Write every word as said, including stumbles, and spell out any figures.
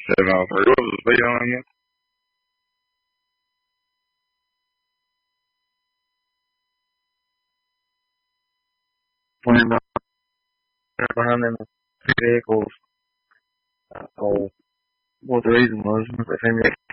seven oh three. What was the speed on again? When uh, behind them vehicles, uh, oh, what the reason was, they seemed